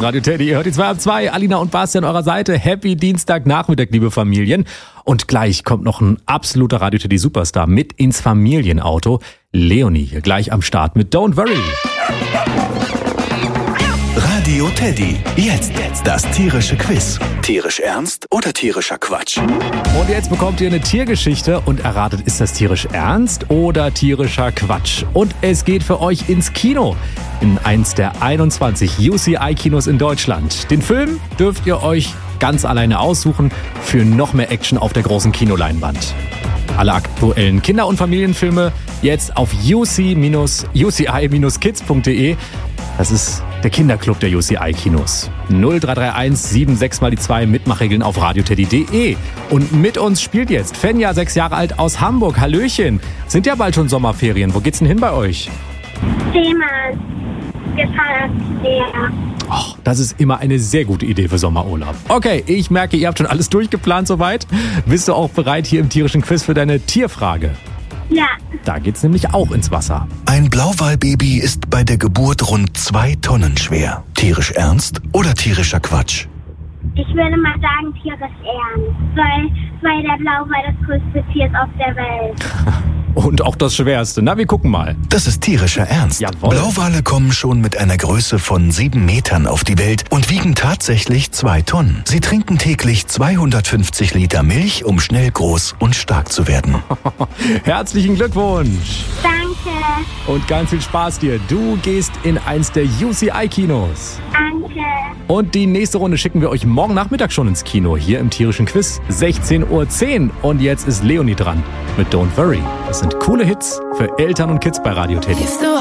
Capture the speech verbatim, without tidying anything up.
Radio Teddy. Ihr hört die zwei ab zwei. Alina und Basti an eurer Seite. Happy Dienstagnachmittag, liebe Familien. Und gleich kommt noch ein absoluter Radio Teddy Superstar mit ins Familienauto. Leonie hier gleich am Start mit Don't Worry. Radio Teddy. Jetzt das tierische Quiz. Tierisch ernst oder tierischer Quatsch? Und jetzt bekommt ihr eine Tiergeschichte und erratet, ist das tierisch ernst oder tierischer Quatsch? Und es geht für euch ins Kino. In eins der einundzwanzig U C I-Kinos in Deutschland. Den Film dürft ihr euch ganz alleine aussuchen für noch mehr Action auf der großen Kinoleinwand. Alle aktuellen Kinder- und Familienfilme jetzt auf u c i kids punkt d e. Das ist der Kinderclub der U C I-Kinos. null drei drei eins sieben sechs mal die zwei Mitmachregeln auf radioteddy punkt de. Und mit uns spielt jetzt Fenja, sechs Jahre alt aus Hamburg. Hallöchen. Sind ja bald schon Sommerferien. Wo geht's denn hin bei euch? Seemann. Gefallen sehr. Oh, das ist immer eine sehr gute Idee für Sommerurlaub. Okay, ich merke, ihr habt schon alles durchgeplant soweit. Bist du auch bereit hier im tierischen Quiz für deine Tierfrage? Ja. Da geht's nämlich auch ins Wasser. Ein Blauwalbaby ist bei der Geburt rund zwei Tonnen schwer. Tierisch ernst oder tierischer Quatsch? Ich würde mal sagen tierisch ernst, weil, weil der Blauwal das größte Tier ist auf der Welt. Und auch das Schwerste. Na, wir gucken mal. Das ist tierischer Ernst. Jawohl. Blauwale kommen schon mit einer Größe von sieben Metern auf die Welt und wiegen tatsächlich zwei Tonnen. Sie trinken täglich zweihundertfünfzig Liter Milch, um schnell groß und stark zu werden. Herzlichen Glückwunsch. Danke. Und ganz viel Spaß dir. Du gehst in eins der U C I-Kinos. Danke. Und die nächste Runde schicken wir euch morgen Nachmittag schon ins Kino, hier im tierischen Quiz, sechzehn Uhr zehn. Und jetzt ist Leonie dran mit Don't Worry. Das sind coole Hits für Eltern und Kids bei Radio Teddy.